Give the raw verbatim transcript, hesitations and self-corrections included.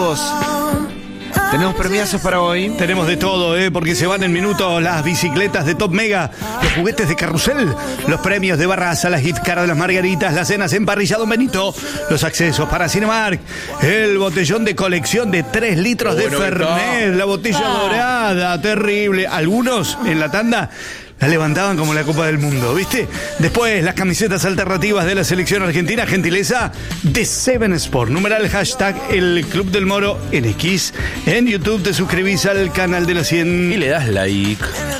Tenemos premiazos para hoy. Tenemos de todo, ¿eh? Porque se van en minutos las bicicletas de Top Mega, los juguetes de Carrusel, los premios de Barraza, las gift cards de las Margaritas, las cenas en Parrilla Don Benito, los accesos para Cinemark, el botellón de colección de tres litros de Bueno, Fernet, la botella Ah. dorada, terrible. Algunos en la tanda la levantaban como la Copa del Mundo, ¿viste? Después, las camisetas alternativas de la selección argentina, gentileza de Seven Sport. Numeral hashtag el Club del Moro en X. En YouTube te suscribís al canal de la cien. Y le das like.